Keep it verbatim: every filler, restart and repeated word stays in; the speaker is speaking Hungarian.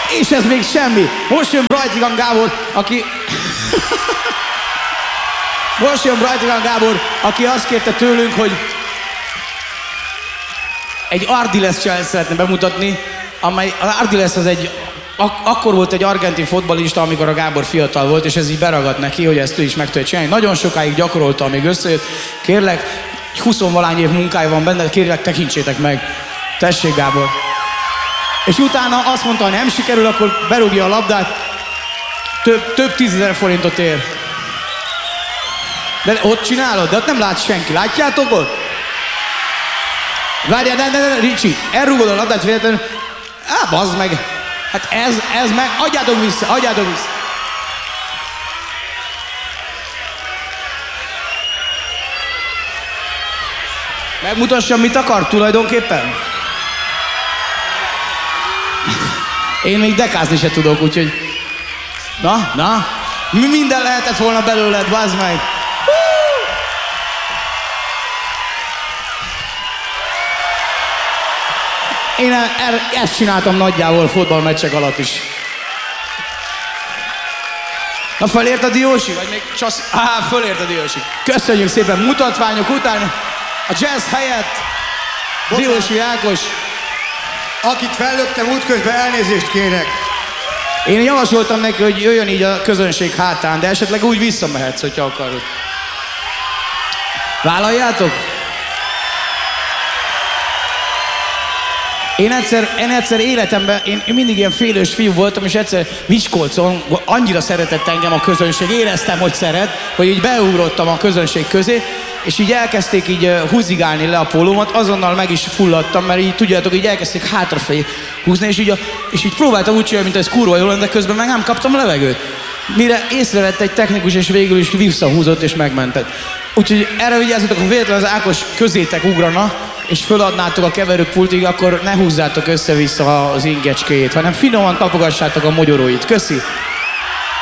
És ez még semmi. Most jön Brajtigan Gábor, aki... Most jön Brajtigan Gábor, aki azt kérte tőlünk, hogy egy Ardiles challenge szeretne bemutatni, amely az Ardiles az egy... Ak- akkor volt egy argentin fotballista, amikor a Gábor fiatal volt, és ez így beragadt neki, hogy ezt ő is meg tudja csinálni. Nagyon sokáig gyakorolta, amíg összejött. Kérlek, huszonvalány év munkája van benne, kérlek, tekintsétek meg. Tessék, Gábor. És utána azt mondta, hogy nem sikerül, akkor berúgja a labdát. Több, több tízezer forintot ér. De ott csinálod? De ott nem lát senki. Látjátok ott? Várjál, de, de, de, Ricsi, elrúgod a labdát véletlenül. Á, bazd meg. Hát ez, ez meg, adjátok vissza, adjátok vissza. Megmutassam, mit akar tulajdonképpen? Én még dekázni se tudok, úgyhogy... Na, na, mi minden lehetett volna belőled, bazd meg. Én e, e, ezt csináltam nagyjából fotballmeccsek alatt is. Na, fölért a Diósi? Vagy még csasz... Á, fölért a Diósi. Köszönjük szépen, mutatványok után a jazz helyett Diósi Ákos. Akit fellöktem útközben, elnézést kérek. Én javasoltam neki, hogy jöjjön így a közönség hátán, de esetleg úgy visszamehetsz, hogyha akarod. Vállaljátok? Én egyszer, én egyszer életemben, én, én mindig ilyen félős fiú voltam, és egyszer Miskolcon annyira szeretett engem a közönség, éreztem, hogy szeret, hogy így beugrottam a közönség közé, és így elkezdték így uh, húzigálni le a pólómat, azonnal meg is fulladtam, mert így tudjátok, így elkezdték hátrafelé húzni, és így, a, és így próbáltam úgy csinálni, mint ez kurva jól, de közben meg nem kaptam levegőt. Mire észrevett egy technikus, és végül is visszahúzott és megmentett. Úgyhogy erre vigyázzatok, ha véletlenül az Ákos közétek ugrana, és föladnátok a keverőpultig, akkor ne húzzátok össze-vissza az ingecskéjét, hanem finoman tapogassátok a mogyoróit. Köszi!